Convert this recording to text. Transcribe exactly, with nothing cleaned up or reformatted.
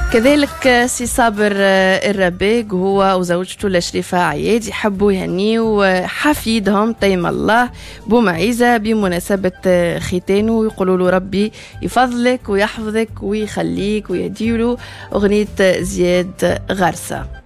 كذلك سي صابر الربيق هو وزوجته لشريفة عياد يحبوا يهنيوا حفيدهم تيم الله بومعيزة بمناسبة ختانه ويقولوا له ربي يفضلك ويحفظك ويخليك ويهديله أغنية زياد غرسة.